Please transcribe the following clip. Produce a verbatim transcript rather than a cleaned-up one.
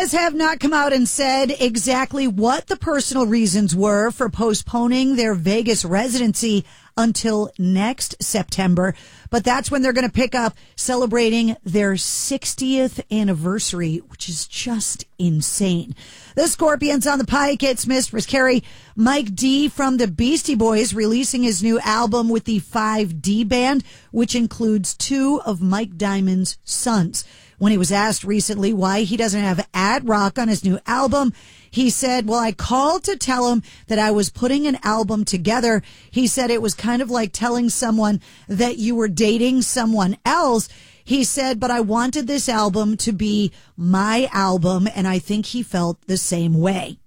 Scorpions have not come out and said exactly what the personal reasons were for postponing their Vegas residency until next September. But that's when they're going to pick up celebrating their sixtieth anniversary, which is just insane. The Scorpions on the pike. It's Mistress Carrie. Mike D from the Beastie Boys releasing his new album with the five D Band, which includes two of Mike Diamond's sons. When he was asked recently why he doesn't have Ad Rock on his new album, he said, well, I called to tell him that I was putting an album together. He said it was kind of like telling someone that you were dating someone else. He said, but I wanted this album to be my album, and I think he felt the same way.